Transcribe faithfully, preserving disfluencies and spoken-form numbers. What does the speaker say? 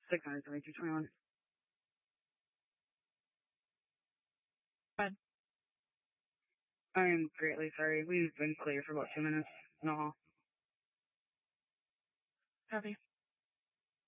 six hundred seventy-two twenty-one. Fine. I am greatly sorry. We've been clear for about two minutes and a half. Copy.